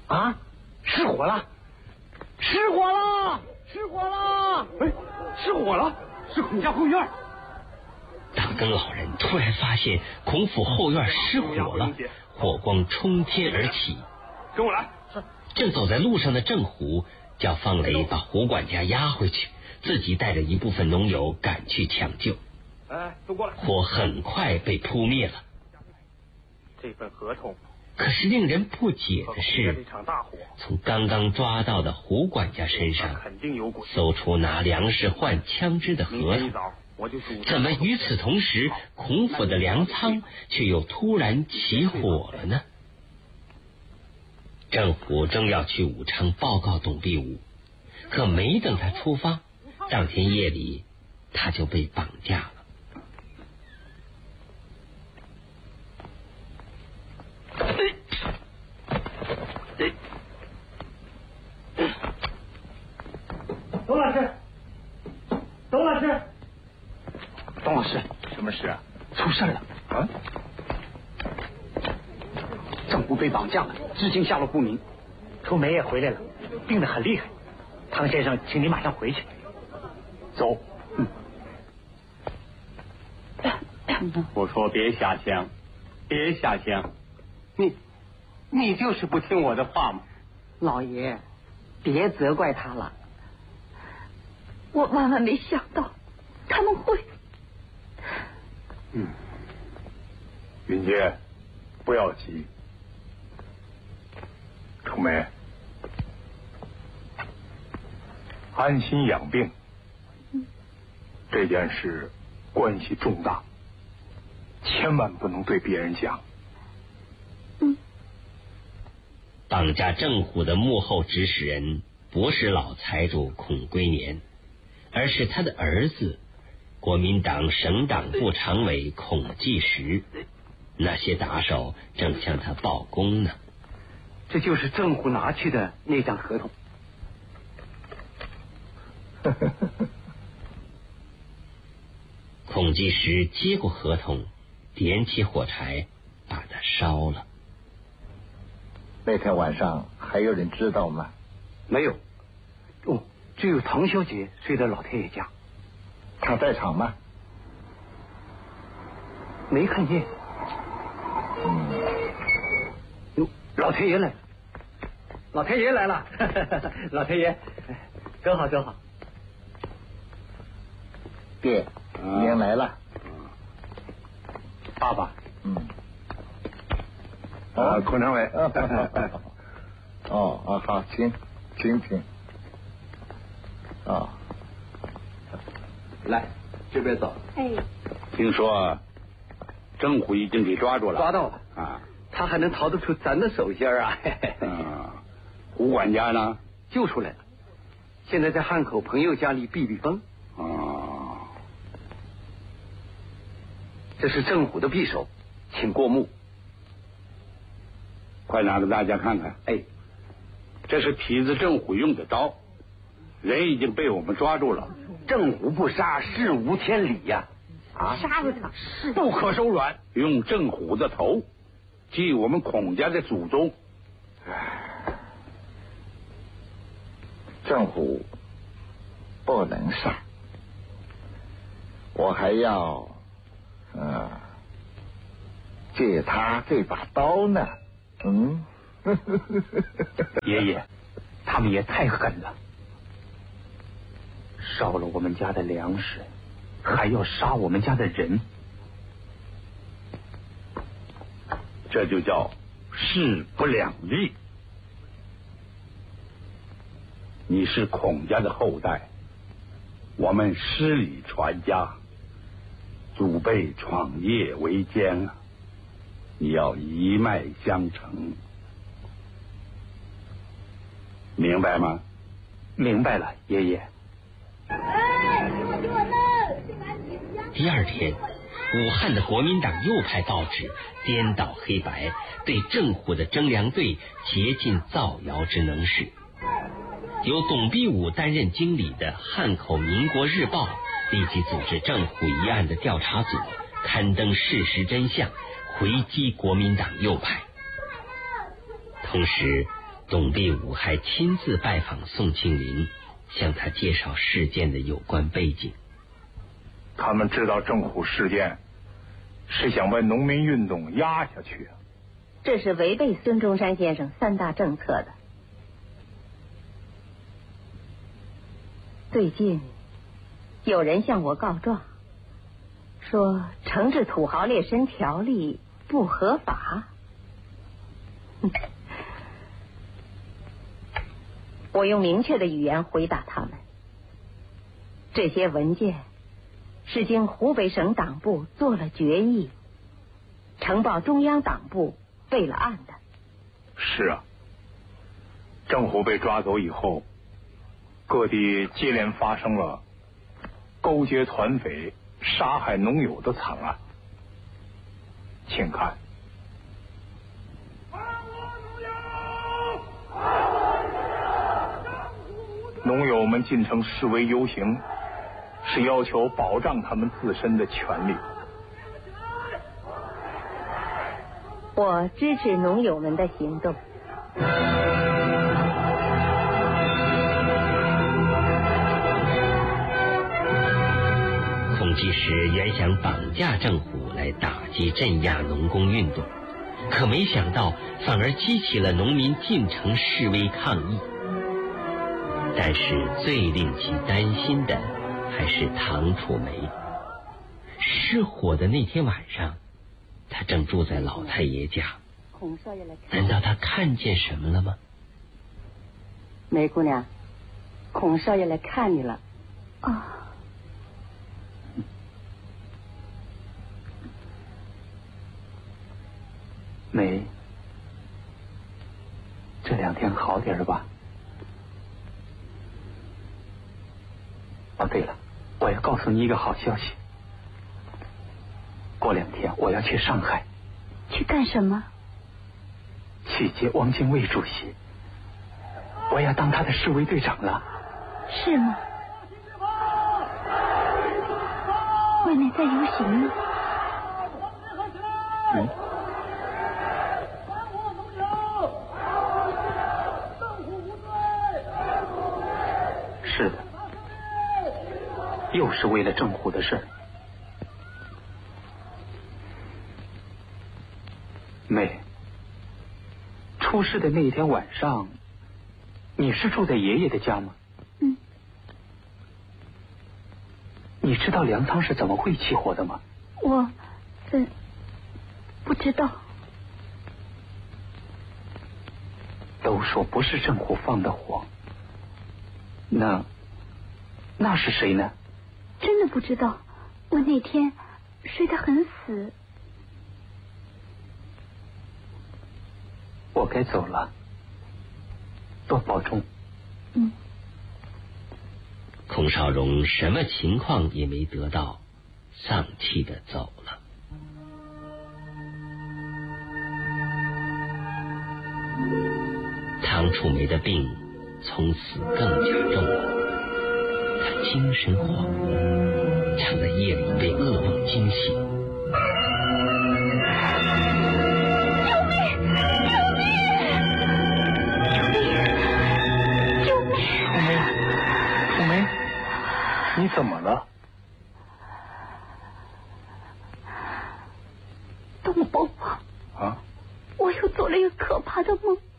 啊，失火了！失火了！失火了！哎，失火了！是孔家后院。 大更老人突然发现孔府后院失火了，火光冲天而起。 跟我来。 正走在路上的郑虎叫方雷把胡管家押回去，自己带着一部分农友赶去抢救。 哎，都过来！ 火很快被扑灭了。 这份合同。 可是令人不解的是，从刚刚抓到的胡管家身上搜出拿粮食换枪支的合同，怎么与此同时，孔府的粮仓却又突然起火了呢？郑虎正要去武昌报告董必武，可没等他出发，当天夜里他就被绑架了。 董老师，董老师，董老师， 什么事啊？ 出事了！ 啊！ 郑虎被绑架了，至今下落不明。秋梅也回来了，病得很厉害。汤先生，请你马上回去。走。 我说别瞎想，别瞎想，你就是不听我的话嘛。 老爷，别责怪他了。我万万没想到他们会。 云杰，不要急。楚梅，安心养病。这件事关系重大，千万不能对别人讲。 绑架郑虎的幕后指使人不是老财主孔龟年，而是他的儿子，国民党省党部常委孔继实。那些打手正向他报功呢。 这就是郑虎拿去的那张合同。 孔继实接过合同，点起火柴，把它烧了。 那天晚上还有人知道吗？ 没有。哦，只有唐小姐睡在老太爷家。 她在场吗？ 没看见。哟，老太爷来了！老太爷来了！老太爷，走好走好。 爹，您来了。 爸爸。 孔常委。好，请。 来，这边走。 哎。 听说郑虎已经给抓住了。 抓到了啊！他还能逃得出咱的手心啊？ 胡管家呢？ 救出来了，现在在汉口朋友家里避避风。这是郑虎的匕首，请过目。 快拿给大家看看。 哎， 这是痞子郑虎用的刀，人已经被我们抓住了。 郑虎不杀，事无千里呀！ 杀了他， 不可手软，用郑虎的头祭我们孔家的祖宗。 郑虎不能杀，我还要借他这把刀呢。 爷爷，他们也太狠了，烧了我们家的粮食，还要杀我们家的人， 这就叫势不两立。你是孔家的后代，我们诗礼传家，祖辈创业维艰啊，你要一脉相承，明白吗？ 明白了，爷爷。 第二天，武汉的国民党右派报纸颠倒黑白，对郑虎的征粮队竭尽造谣之能事。由董必武担任经理的汉口民国日报立即组织郑虎一案的调查组，刊登事实真相，回击国民党右派。同时， 董必武还亲自拜访宋庆龄，向他介绍事件的有关背景。 他们知道政府事件是想把农民运动压下去， 这是违背孙中山先生3大政策的。最近有人向我告状，说惩治土豪劣绅条例不合法。我用明确的语言回答他们，这些文件是经湖北省党部做了决议，呈报中央党部备了案的。 是啊，政府被抓走以后，各地接连发生了勾结团匪、杀害农友的惨案。请看，农友们进城示威游行，是要求保障他们自身的权利。 我支持农友们的行动。 孔济时原想绑架政府来打击镇压农工运动，可没想到反而激起了农民进城示威抗议。但是最令其担心的还是唐楚梅。失火的那天晚上，他正住在老太爷家。 孔少爷来看， 难道他看见什么了吗？ 梅姑娘，孔少爷来看你了。 啊。 梅，这2天好点吧？哦，对了，我要告诉你一个好消息。过2天我要去上海。 去干什么？ 去接汪精卫主席。我要当他的示威队长了。 是吗？外面在游行呢。 是的，又是为了政府的事。妹，出事的那一天晚上，你是住在爷爷的家吗？ 嗯。 你知道粮仓是怎么会起火的吗？ 我不知道。 都说不是政府放的火，那是谁呢？ 真的不知道，我那天睡得很死。 我该走了，多保重。 嗯。 孔少荣什么情况也没得到，丧气的走了。唐楚梅的病从此更加重了，她精神恍惚，常在夜里被噩梦惊醒。 你怎么了？ 东伯伯， 啊！ 我又做了一个可怕的梦。